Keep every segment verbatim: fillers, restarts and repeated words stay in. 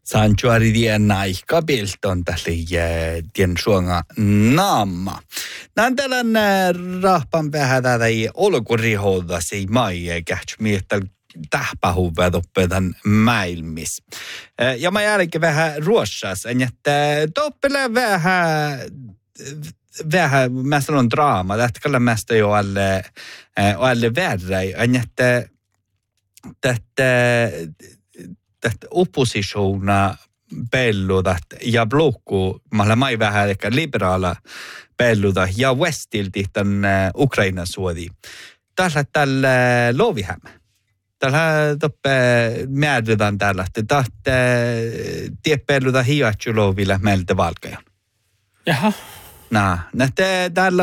Sanctuari di naikka pilton tälle tien suonga naama. Nän tällän rahpan vähän tätä olkurihoda se mai kähtsä miettä tähpähuväät oppetan maailmis. Ja mä jälkeen vähän ruossas, että toppele vähän vähän mä sanon draama, tätä mästä jo alle alle värre, että tätä tätä oppositiona pelluda ja blokku, mä mai vähän ehkä liberaala pelluda ja Westilti tämän Ukrainan suodi. Tällä tällä lovihäm. Tällä toppe määrätään tällä, että tahte tie pelluda hiatsu loville meiltä valkajan. Jaha. Nää, näette täällä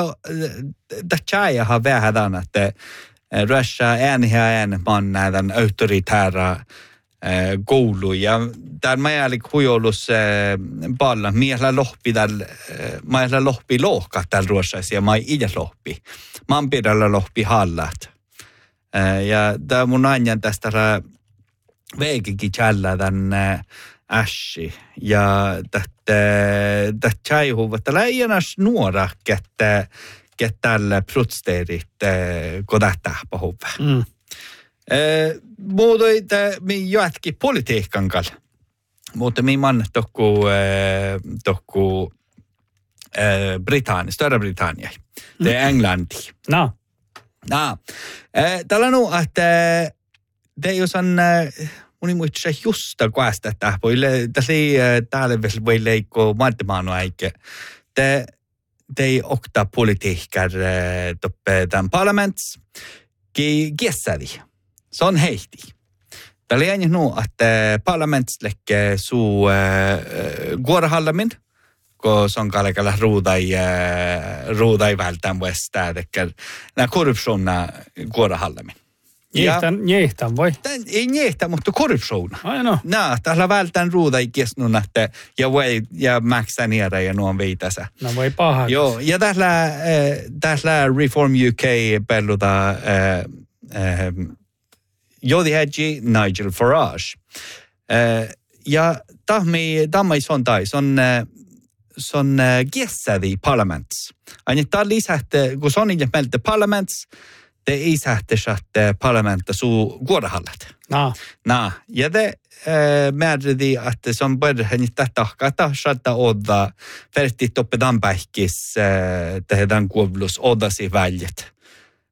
täällä vähän tämän, että Russia ääniä ään maan näiden autoritäära koulu ja täällä mä jäljellä huijolus paljon miehellä lohpi täällä miehellä lohpi lohka täällä Ruotsissa ja mä itse lohpi mä oon pidällä lohpi hallat ja tää mun aina tästä veikikin täällä tän ässi ja tästä tästä tjaihuvat täällä ei enää nuora kettä kettä täällä protesteerit kodahtaa huva. Mm. Eh, muutoi mi jatki politiikan kanssa. Mutta mi man tokku eh, tokku eh, Britannia, Större Britannia. Det är Englanti. No. Ja. Eh, tällä nu att eh, det är ju sån eh, mun ei muista justa kuesta että poille tässä eh, täällä voi leikko matemaano eikä. Te te okta politiikar eh, toppe tämän parlaments. Ki gessadi. Se on heihti. Tällä ei nu att parlamentsläkke suu guorahallamin, kun se on kallikalla ruudai, ruudai vältään vuosista, että nämä korruptiona guorahallamin. Njehtan, njehtan voi? Ei njehtan, mutta korruptiona. Ai no. Nää, tällä vältään ruudai kesnun, että ja voi, ja mäksä niitä ja nuon viitänsä. No voi paha. Joo, ja tällä, tällä Reform U K pelluta Jodi Hedgi, Nigel Farage. Uh, ja tahmi, tahmi son tai, son, son uh, giessädi parlaments. Aina tämä lisähte, kun son ilman meiltä parlaments, te ei sähte sähte parlamentta suu guodahallat. No. No, ja te uh, määrädi, että se on börjää niitä tahkata, sähtä odda, verti toppe tämän päihkis, uh, tehdään kuoblus, oddasi väljet.